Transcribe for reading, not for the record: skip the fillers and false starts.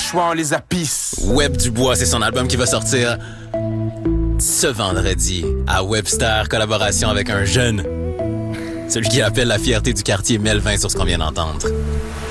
choix en les abysses. Web Dubois, c'est son album qui va sortir ce vendredi à Webster, collaboration avec un jeune. Celui qui appelle la fierté du quartier Melvin sur ce qu'on vient d'entendre.